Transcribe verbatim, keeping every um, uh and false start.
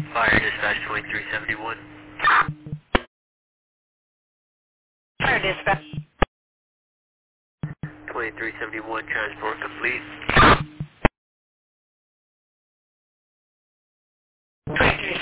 Fire dispatch twenty-three seventy-one. Fire dispatch. twenty-three seventy-one, transport complete. twenty-three